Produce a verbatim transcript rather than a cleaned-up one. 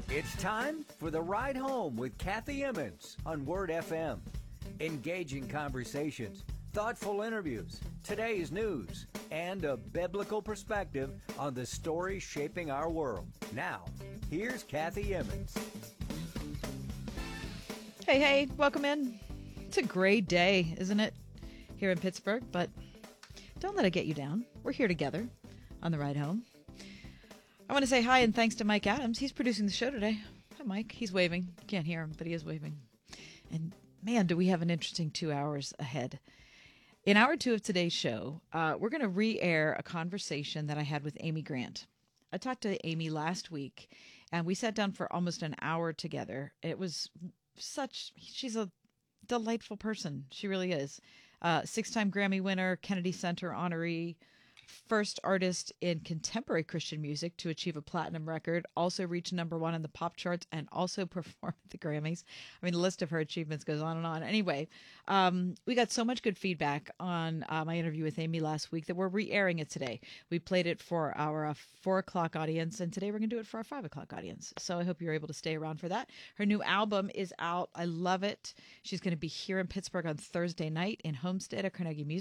It's time for The Ride Home with Kathy Emmons on Word F M. Engaging conversations, thoughtful interviews, today's news, and a biblical perspective on the stories shaping our world. Now, here's Kathy Emmons. Hey, hey, welcome in. It's a great day, isn't it, here in Pittsburgh, but don't let it get you down. We're here together on The Ride Home. I want to say hi and thanks to Mike Adams. He's producing the show today. Hi, Mike. He's waving. You can't hear him, but he is waving. And man, do we have an interesting two hours ahead. In hour two of today's show, uh, we're going to re-air a conversation that I had with Amy Grant. I talked to Amy last week, and we sat down for almost an hour together. It was such, she's a delightful person. She really is. Uh, six-time Grammy winner, Kennedy Center honoree, first artist in contemporary Christian music to achieve a platinum record, also reached number one in the pop charts, and also performed at the Grammys. I mean, the list of her achievements goes on and on. Anyway, um, we got so much good feedback on uh, my interview with Amy last week that we're re-airing it today. We played it for our uh, four o'clock audience, and today we're going to do it for our five o'clock audience. So I hope you're able to stay around for that. Her new album is out. I love it. She's going to be here in Pittsburgh on Thursday night in Homestead at Carnegie Music